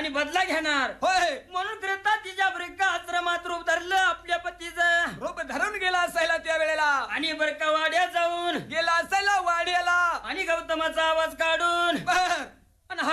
आणि बदला घेणार. होय. म्हणून करता तिच्या ब्रेका आश्रमात रूप धरलं आपल्या पतीचं. रूप धरून गेला असायला त्या वेळेला आणि बरका वाड्यात जाऊन गेला असायला वाड्याला आणि गौतमाचा आवाज